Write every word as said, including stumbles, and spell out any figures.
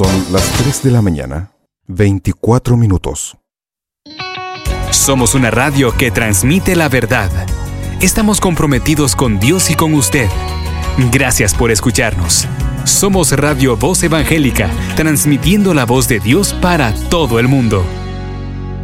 Son las tres de la mañana, veinticuatro minutos. Somos una radio que transmite la verdad. Estamos comprometidos con Dios y con usted. Gracias por escucharnos. Somos Radio Voz Evangélica, transmitiendo la voz de Dios para todo el mundo.